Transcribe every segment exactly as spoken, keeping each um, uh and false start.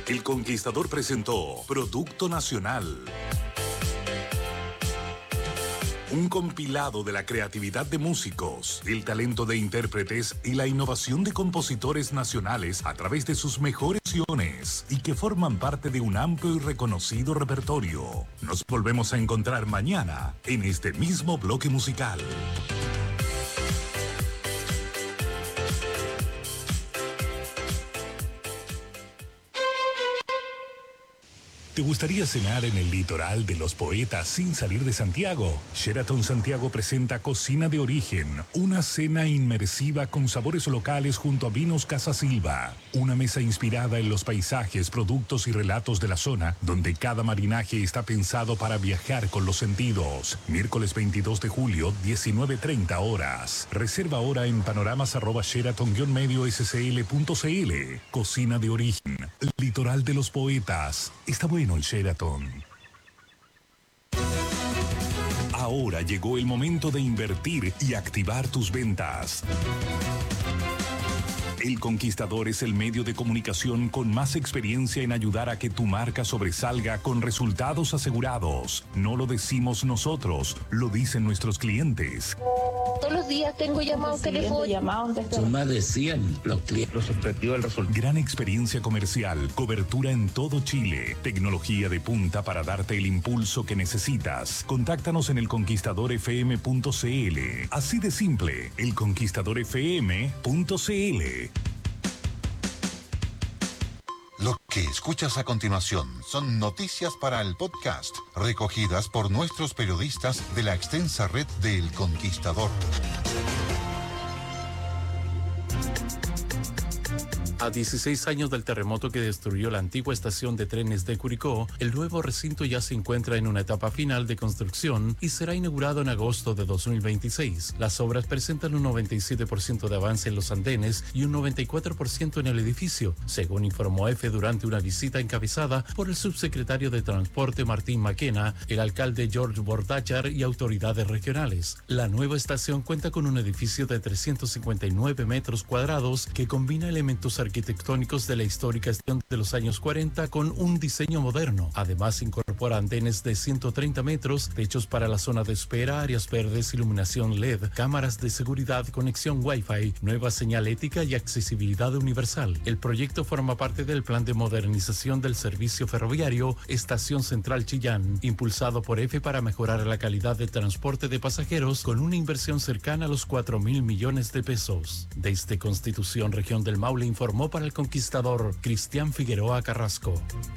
El Conquistador presentó Producto Nacional. Un compilado de la creatividad de músicos, el talento de intérpretes y la innovación de compositores nacionales a través de sus mejores canciones y que forman parte de un amplio y reconocido repertorio. Nos volvemos a encontrar mañana en este mismo bloque musical. ¿Te gustaría cenar en el litoral de los poetas sin salir de Santiago? Sheraton Santiago presenta Cocina de Origen, una cena inmersiva con sabores locales junto a Vinos Casa Silva. Una mesa inspirada en los paisajes, productos y relatos de la zona, donde cada marinaje está pensado para viajar con los sentidos. Miércoles veintidós de julio, diecinueve treinta horas. Reserva ahora en panoramas arroba sheraton guion medio scl punto cl. Cocina de Origen, litoral de los poetas. Está bueno el Sheraton. Ahora llegó el momento de invertir y activar tus ventas. El Conquistador es el medio de comunicación con más experiencia en ayudar a que tu marca sobresalga con resultados asegurados. No lo decimos nosotros, lo dicen nuestros clientes. Todos los días tengo llamados telefónicos. Son más de cien los clientes. Los objetivos del resultado. Gran experiencia comercial, cobertura en todo Chile, tecnología de punta para darte el impulso que necesitas. Contáctanos en el conquistador f m punto c l. Así de simple, el conquistador f m punto c l. Lo que escuchas a continuación son noticias para el podcast, recogidas por nuestros periodistas de la extensa red de El Conquistador. A dieciséis años del terremoto que destruyó la antigua estación de trenes de Curicó, el nuevo recinto ya se encuentra en una etapa final de construcción y será inaugurado en agosto de dos mil veintiséis. Las obras presentan un noventa y siete por ciento de avance en los andenes y un noventa y cuatro por ciento en el edificio, según informó EFE durante una visita encabezada por el subsecretario de Transporte Martín Maquena, el alcalde George Bordachar y autoridades regionales. La nueva estación cuenta con un edificio de trescientos cincuenta y nueve metros cuadrados que combina elementos arquitectónicos de la histórica estación de los años cuarenta con un diseño moderno. Además, incorpora andenes de ciento treinta metros, techos para la zona de espera, áreas verdes, iluminación L E D, cámaras de seguridad, conexión Wi-Fi, nueva señalética y accesibilidad universal. El proyecto forma parte del plan de modernización del servicio ferroviario Estación Central Chillán, impulsado por EFE para mejorar la calidad de transporte de pasajeros con una inversión cercana a los cuatro mil millones de pesos. Desde Constitución, Región del Maule, informó para El Conquistador Cristian Figueroa Carrasco.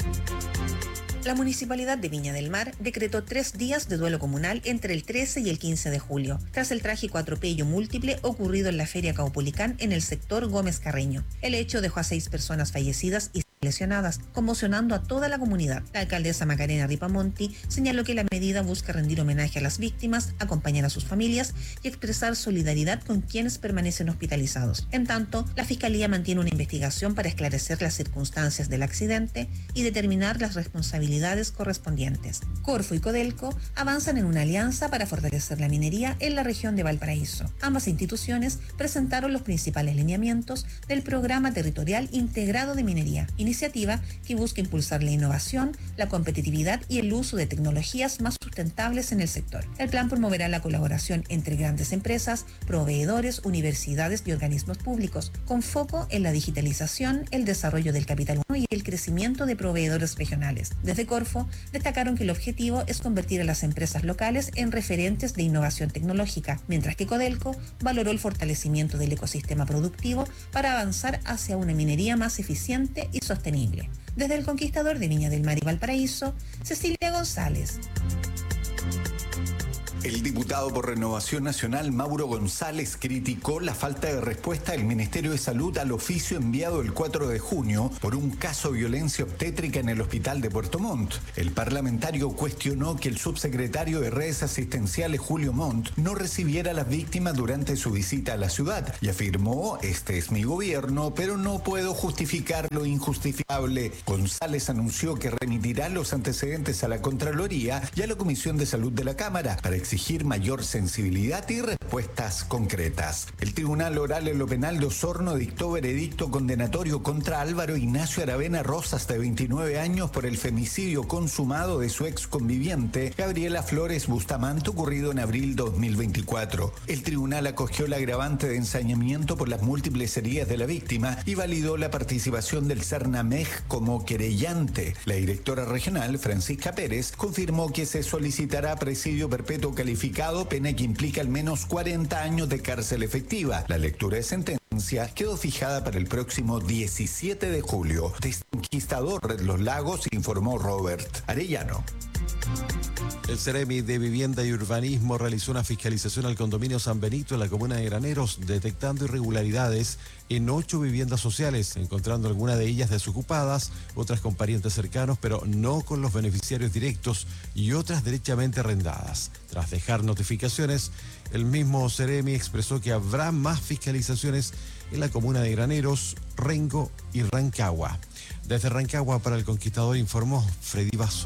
La Municipalidad de Viña del Mar decretó tres días de duelo comunal entre el trece y el quince de julio, tras el trágico atropello múltiple ocurrido en la Feria Caupolicán en el sector Gómez Carreño. El hecho dejó a seis personas fallecidas y lesionadas, conmocionando a toda la comunidad. La alcaldesa Macarena Ripamonti señaló que la medida busca rendir homenaje a las víctimas, acompañar a sus familias y expresar solidaridad con quienes permanecen hospitalizados. En tanto, la Fiscalía mantiene una investigación para esclarecer las circunstancias del accidente y determinar las responsabilidades correspondientes. Corfo y Codelco avanzan en una alianza para fortalecer la minería en la región de Valparaíso. Ambas instituciones presentaron los principales lineamientos del Programa Territorial Integrado de Minería, iniciativa que busca impulsar la innovación, la competitividad y el uso de tecnologías más sustentables en el sector. El plan promoverá la colaboración entre grandes empresas, proveedores, universidades y organismos públicos, con foco en la digitalización, el desarrollo del capital humano y el crecimiento de proveedores regionales. Desde Corfo destacaron que el objetivo es convertir a las empresas locales en referentes de innovación tecnológica, mientras que Codelco valoró el fortalecimiento del ecosistema productivo para avanzar hacia una minería más eficiente y sostenible. Desde El Conquistador de Viña del Mar y Valparaíso, Cecilia González. El diputado por Renovación Nacional, Mauro González, criticó la falta de respuesta del Ministerio de Salud al oficio enviado el cuatro de junio por un caso de violencia obstétrica en el hospital de Puerto Montt. El parlamentario cuestionó que el subsecretario de Redes Asistenciales, Julio Montt, no recibiera a las víctimas durante su visita a la ciudad y afirmó: este es mi gobierno, pero no puedo justificar lo injustificable. González anunció que remitirá los antecedentes a la Contraloría y a la Comisión de Salud de la Cámara para exigir mayor sensibilidad y respuestas concretas. El Tribunal Oral en lo Penal de Osorno dictó veredicto condenatorio contra Álvaro Ignacio Aravena Rosas, de veintinueve años, por el femicidio consumado de su ex conviviente Gabriela Flores Bustamante, ocurrido en abril dos mil veinticuatro. El tribunal acogió el agravante de ensañamiento por las múltiples heridas de la víctima y validó la participación del CERNAMEG como querellante. La directora regional, Francisca Pérez, confirmó que se solicitará presidio perpetuo calificado, pena que implica al menos cuarenta años de cárcel efectiva. La lectura de sentencia quedó fijada para el próximo diecisiete de julio. Desde Conquistador Los Lagos, informó Robert Arellano. El Ceremi de Vivienda y Urbanismo realizó una fiscalización al condominio San Benito en la comuna de Graneros, detectando irregularidades en ocho viviendas sociales, encontrando algunas de ellas desocupadas, otras con parientes cercanos, pero no con los beneficiarios directos, y otras derechamente arrendadas. Tras dejar notificaciones, el mismo Ceremi expresó que habrá más fiscalizaciones en la comuna de Graneros, Rengo y Rancagua. Desde Rancagua para El Conquistador informó Freddy Basso.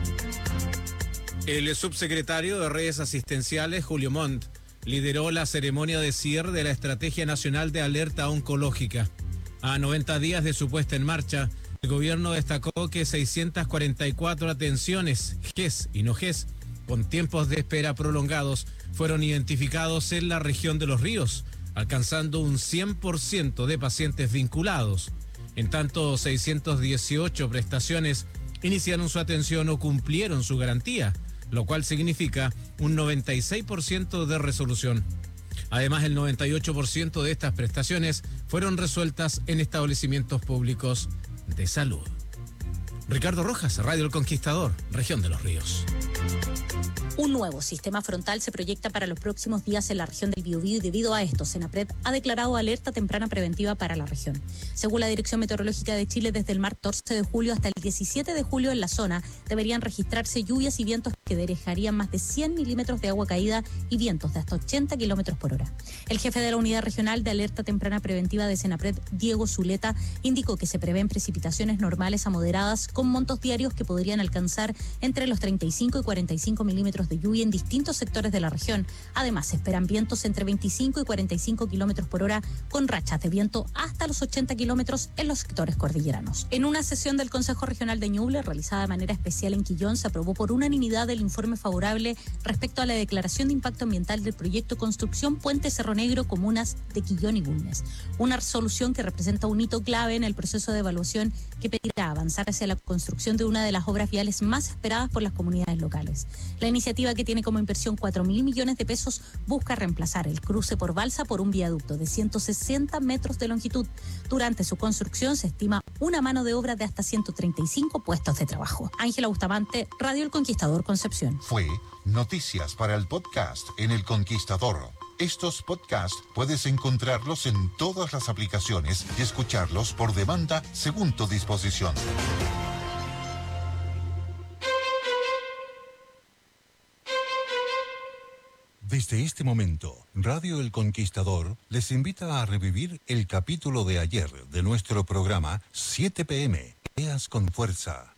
El subsecretario de Redes Asistenciales, Julio Montt, lideró la ceremonia de cierre de la Estrategia Nacional de Alerta Oncológica. A noventa días de su puesta en marcha, el gobierno destacó que seiscientas cuarenta y cuatro atenciones, G E S y no G E S, con tiempos de espera prolongados, fueron identificados en la región de Los Ríos, alcanzando un cien por ciento de pacientes vinculados. En tanto, seiscientas dieciocho prestaciones iniciaron su atención o cumplieron su garantía, lo cual significa un noventa y seis por ciento de resolución. Además, el noventa y ocho por ciento de estas prestaciones fueron resueltas en establecimientos públicos de salud. Ricardo Rojas, Radio El Conquistador, región de Los Ríos. Un nuevo sistema frontal se proyecta para los próximos días en la región del Biobío y debido a esto, Senapred ha declarado alerta temprana preventiva para la región. Según la Dirección Meteorológica de Chile, desde el martes catorce de julio hasta el diecisiete de julio en la zona deberían registrarse lluvias y vientos que dejarían más de cien milímetros de agua caída y vientos de hasta ochenta kilómetros por hora. El jefe de la Unidad Regional de Alerta Temprana Preventiva de Senapred, Diego Zuleta, indicó que se prevén precipitaciones normales a moderadas con montos diarios que podrían alcanzar entre los treinta y cinco y cuarenta y cinco milímetros de lluvia en distintos sectores de la región. Además, se esperan vientos entre veinticinco y cuarenta y cinco kilómetros por hora, con rachas de viento hasta los ochenta kilómetros en los sectores cordilleranos. En una sesión del Consejo Regional de Ñuble, realizada de manera especial en Quillón, se aprobó por unanimidad el informe favorable respecto a la declaración de impacto ambiental del proyecto Construcción Puente Cerro Negro, comunas de Quillón y Bulnes. Una resolución que representa un hito clave en el proceso de evaluación que pedirá avanzar hacia la construcción de una de las obras viales más esperadas por las comunidades locales. La iniciativa, que tiene como inversión cuatro mil millones de pesos, busca reemplazar el cruce por balsa por un viaducto de ciento sesenta metros de longitud. Durante su construcción se estima una mano de obra de hasta ciento treinta y cinco puestos de trabajo. Ángela Bustamante, Radio El Conquistador, Concepción. Fue Noticias para el Podcast en El Conquistador. Estos podcasts puedes encontrarlos en todas las aplicaciones y escucharlos por demanda según tu disposición. Desde este momento, Radio El Conquistador les invita a revivir el capítulo de ayer de nuestro programa siete pe eme. Ideas con fuerza.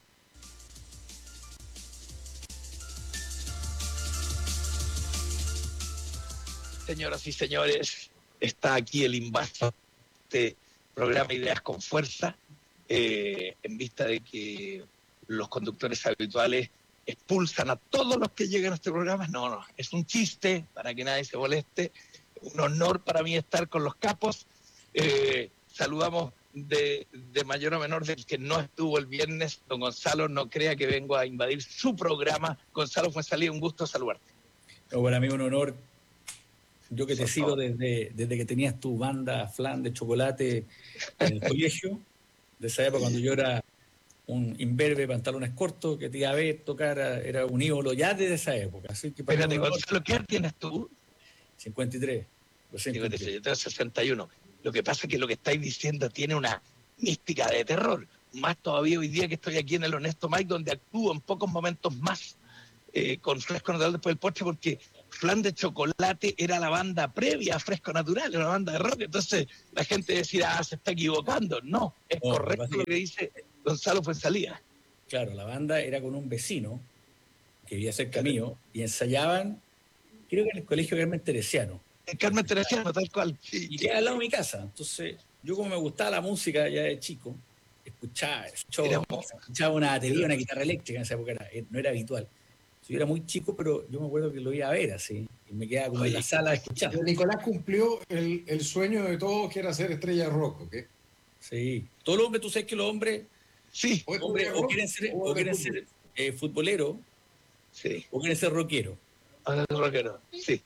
Señoras y señores, está aquí el invaso de este programa Ideas con Fuerza, eh, en vista de que los conductores habituales expulsan a todos los que llegan a este programa. No, no, es un chiste, para que nadie se moleste. Un honor para mí estar con los capos. Eh, saludamos de, de mayor a menor del que no estuvo el viernes. Don Gonzalo, no crea que vengo a invadir su programa. Gonzalo Fuenzalía, un gusto saludarte. No, para mí un honor. Yo que te sigo desde, desde que tenías tu banda Flan de chocolate en el colegio, de esa época cuando yo era un imberbe, pantalones cortos, que te iba a ver tocar, era un ídolo ya desde esa época. Así que para Espérate, Gonzalo, ¿qué edad tienes tú? cincuenta y tres. cincuenta y tres, yo tengo sesenta y uno. Lo que pasa es que lo que estáis diciendo tiene una mística de terror. Más todavía hoy día que estoy aquí en el Honesto Mike, donde actúo en pocos momentos más eh, con Fresco Natural después del postre, porque Flan de Chocolate era la banda previa a Fresco Natural, era una banda de rock. Entonces la gente decía, ah, se está equivocando. No, es oh, correcto lo que dice Gonzalo Fuenzalía. Claro, la banda era con un vecino que vivía cerca mío y ensayaban creo que en el colegio Carmen Teresiano. En Carmen Teresiano, tal cual. Sí, y queda al lado de mi casa. Entonces, yo como me gustaba la música ya de chico, escuchaba, escuchaba, escuchaba una batería, una guitarra eléctrica en esa época, era, no era habitual. Yo era muy chico, pero yo me acuerdo que lo iba a ver así, y me quedaba como Oye, en la sala escuchando. Nicolás cumplió el, el sueño de todos, que era ser estrella rock, ¿ok? Sí. Todos los hombres, tú sabes que los hombres, sí. hombres o quieren ser, o quieren ser eh, futboleros, sí. o quieren ser rockeros. Ahora ser rockero, sí.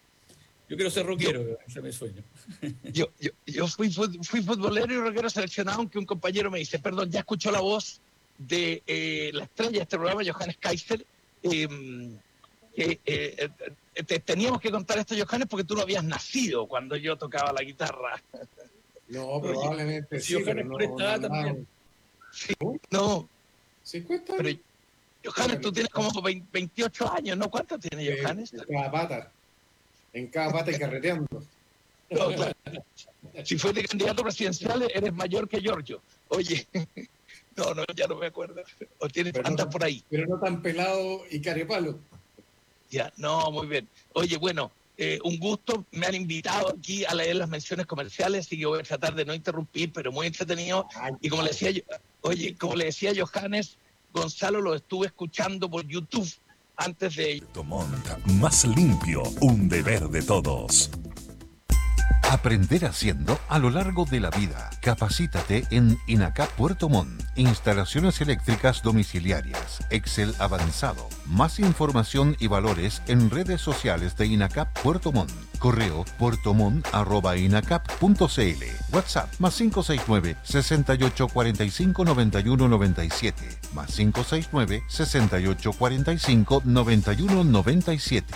Yo quiero ser rockero, yo, ese es mi sueño. Yo, yo, yo fui, fui futbolero y rockero seleccionado, aunque un compañero me dice, perdón, ya escuchó la voz de eh, la estrella de este programa, Johannes Kaiser. Eh, eh, eh, te, teníamos que contar esto, Johannes, porque tú no habías nacido cuando yo tocaba la guitarra. No, probablemente sí, pero no, no, también. Sí, no. ¿cincuenta? Pero, Johannes, tú tienes como veintiocho años, ¿no? ¿Cuánto tiene eh, Johannes? En cada pata. En cada pata y carreteando. No, claro. Si fuiste candidato presidencial, eres mayor que Giorgio. Oye, no, no, ya no me acuerdo. O tienes tantas no, por ahí. Pero no tan pelado y carepalo. Ya, no, muy bien. Oye, bueno, eh, un gusto. Me han invitado aquí a leer las menciones comerciales y yo voy a tratar de no interrumpir, pero muy entretenido. Ay, y como le decía yo, oye, como le decía Johannes, Gonzalo lo estuve escuchando por YouTube antes de... Puerto Montt, más limpio, un deber de todos. Aprender haciendo a lo largo de la vida. Capacítate en INACAP Puerto Montt. Instalaciones eléctricas domiciliarias. Excel avanzado. Más información y valores en redes sociales de INACAP Puerto Montt. Correo puertomont arroba inacap punto cl. WhatsApp más cinco seis nueve, seis ocho cuatro cinco, nueve uno nueve siete. Más cinco seis nueve, seis ocho cuatro cinco, nueve uno nueve siete.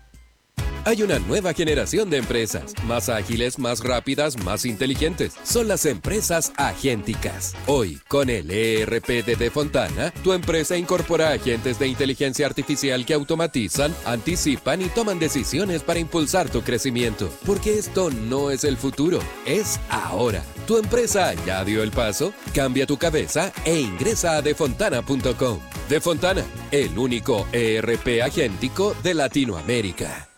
Hay una nueva generación de empresas, más ágiles, más rápidas, más inteligentes. Son las empresas agénticas. Hoy, con el E R P de Defontana, tu empresa incorpora agentes de inteligencia artificial que automatizan, anticipan y toman decisiones para impulsar tu crecimiento. Porque esto no es el futuro, es ahora. ¿Tu empresa ya dio el paso? Cambia tu cabeza e ingresa a defontana punto com. Defontana, el único E R P agéntico de Latinoamérica.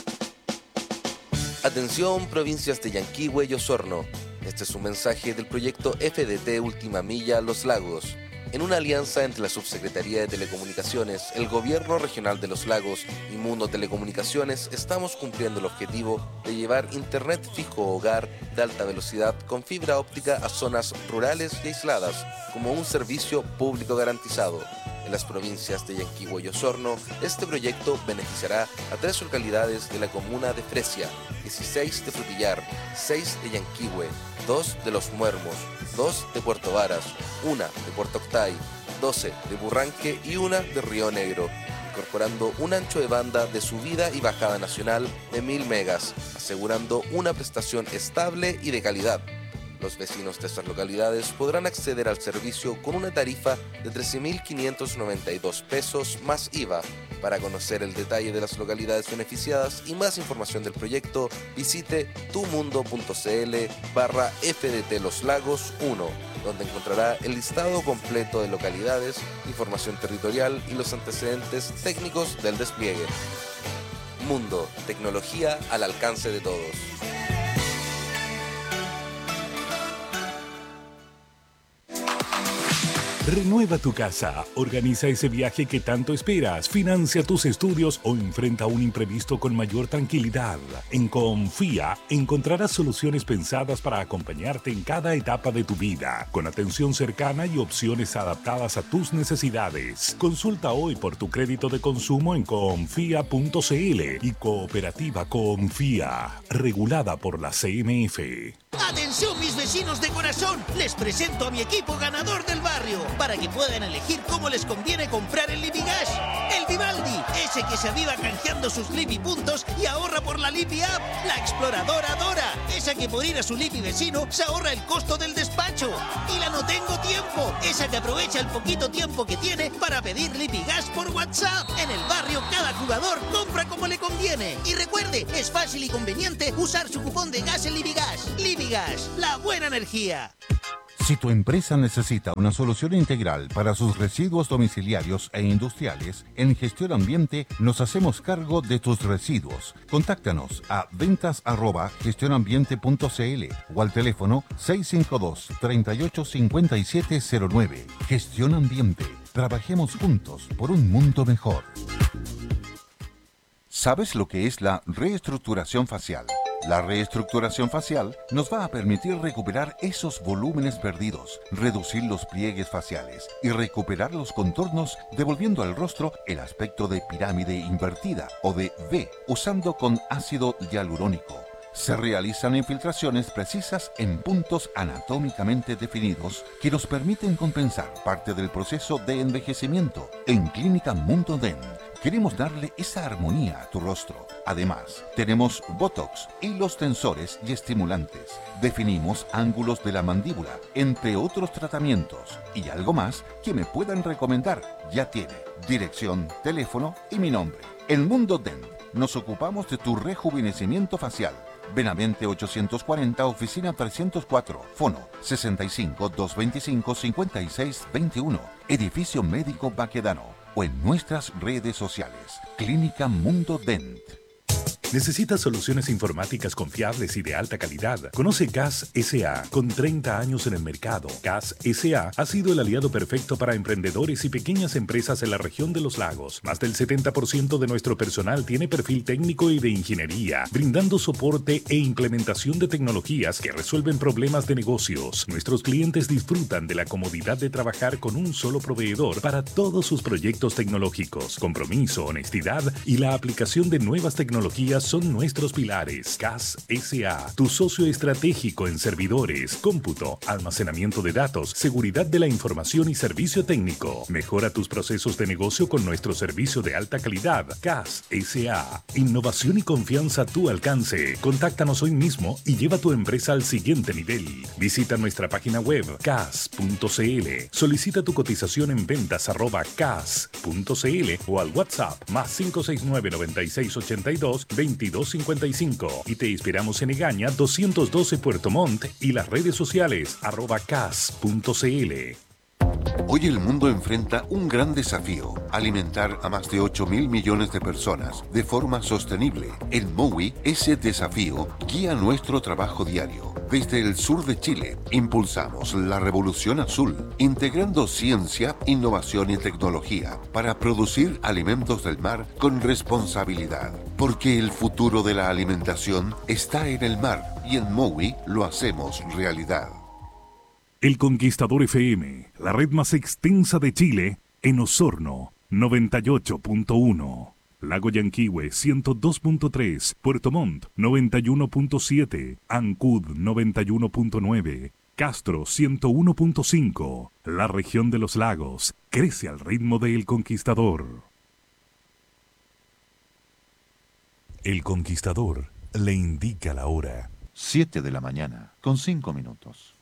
Atención, provincias de Yanquihue y Osorno. Este es un mensaje del proyecto F D T Última Milla Los Lagos. En una alianza entre la Subsecretaría de Telecomunicaciones, el Gobierno Regional de Los Lagos y Mundo Telecomunicaciones, estamos cumpliendo el objetivo de llevar Internet fijo hogar de alta velocidad con fibra óptica a zonas rurales y aisladas, como un servicio público garantizado. En las provincias de Yanquihue y Osorno, este proyecto beneficiará a tres localidades de la comuna de Fresia, dieciséis de Frutillar, seis de Yanquihue, dos de Los Muermos, dos de Puerto Varas, una de Puerto Octay, doce de Burranque y una de Río Negro, incorporando un ancho de banda de subida y bajada nacional de mil megas, asegurando una prestación estable y de calidad. Los vecinos de estas localidades podrán acceder al servicio con una tarifa de trece mil quinientos noventa y dos pesos más I V A. Para conocer el detalle de las localidades beneficiadas y más información del proyecto, visite tumundo.cl barra FDT Los Lagos uno, donde encontrará el listado completo de localidades, información territorial y los antecedentes técnicos del despliegue. Mundo, tecnología al alcance de todos. Renueva tu casa, organiza ese viaje que tanto esperas, financia tus estudios o enfrenta un imprevisto con mayor tranquilidad. En Confía encontrarás soluciones pensadas para acompañarte en cada etapa de tu vida, con atención cercana y opciones adaptadas a tus necesidades. Consulta hoy por tu crédito de consumo en confía punto cl y Cooperativa Confía, regulada por la C M F. ¡Atención, mis vecinos de corazón! Les presento a mi equipo ganador del barrio, para que puedan elegir cómo les conviene comprar el Lipigas. El Vivaldi, ese que se aviva canjeando sus Lipi puntos y ahorra por la Lipi App. La Exploradora Dora, esa que por ir a su Lipi vecino se ahorra el costo del despacho. Y la No Tengo Tiempo, esa que aprovecha el poquito tiempo que tiene para pedir Lipigas por WhatsApp. En el barrio, cada jugador compra como le conviene. Y recuerde, es fácil y conveniente usar su cupón de gas en Lipigas. Lipigas, la buena energía. Si tu empresa necesita una solución integral para sus residuos domiciliarios e industriales, en Gestión Ambiente nos hacemos cargo de tus residuos. Contáctanos a ventas arroba gestionambiente punto cl o al teléfono seis cinco dos, tres ocho cinco siete cero nueve. Gestión Ambiente. Trabajemos juntos por un mundo mejor. ¿Sabes lo que es la reestructuración facial? La reestructuración facial nos va a permitir recuperar esos volúmenes perdidos, reducir los pliegues faciales y recuperar los contornos, devolviendo al rostro el aspecto de pirámide invertida o de V, usando con ácido hialurónico. Se realizan infiltraciones precisas en puntos anatómicamente definidos que nos permiten compensar parte del proceso de envejecimiento. En Clínica Mundo Dent queremos darle esa armonía a tu rostro. Además, tenemos Botox, hilos tensores y estimulantes. Definimos ángulos de la mandíbula, entre otros tratamientos. Y algo más que me puedan recomendar. Ya tiene dirección, teléfono y mi nombre. En Mundo Dent nos ocupamos de tu rejuvenecimiento facial. Benavente ochocientos cuarenta, oficina trescientos cuatro, fono sesenta y cinco, doscientos veinticinco, cincuenta y seis veintiuno, edificio médico Baquedano, o en nuestras redes sociales. Clínica Mundo Dent. ¿Necesitas soluciones informáticas confiables y de alta calidad? Conoce C A S S A. Con treinta años en el mercado, C A S S A ha sido el aliado perfecto para emprendedores y pequeñas empresas en la región de los lagos. Más del setenta por ciento de nuestro personal tiene perfil técnico y de ingeniería, brindando soporte e implementación de tecnologías que resuelven problemas de negocios. Nuestros clientes disfrutan de la comodidad de trabajar con un solo proveedor para todos sus proyectos tecnológicos. Compromiso, honestidad y la aplicación de nuevas tecnologías son nuestros pilares. C A S S A, tu socio estratégico en servidores, cómputo, almacenamiento de datos, seguridad de la información y servicio técnico. Mejora tus procesos de negocio con nuestro servicio de alta calidad. C A S S A, innovación y confianza a tu alcance. Contáctanos hoy mismo y lleva tu empresa al siguiente nivel. Visita nuestra página web cas punto cl. Solicita tu cotización en ventas arroba cas punto cl o al WhatsApp más cinco seis nueve, noventa y seis, ochenta y dos, veintidós cincuenta y cinco, y te esperamos en Egaña doscientos doce Puerto Montt y las redes sociales arroba cas punto cl. Hoy el mundo enfrenta un gran desafío: alimentar a más de ocho mil millones de personas de forma sostenible. En Mowi, ese desafío guía nuestro trabajo diario. Desde el sur de Chile, impulsamos la revolución azul, integrando ciencia, innovación y tecnología para producir alimentos del mar con responsabilidad. Porque el futuro de la alimentación está en el mar y en Mowi lo hacemos realidad. El Conquistador F M, la red más extensa de Chile, en Osorno, noventa y ocho punto uno. Lago Yanquihue, ciento dos punto tres. Puerto Montt, noventa y uno punto siete. Ancud, noventa y uno punto nueve. Castro, ciento uno punto cinco. La región de los lagos crece al ritmo de El Conquistador. El Conquistador le indica la hora. siete de la mañana, con cinco minutos.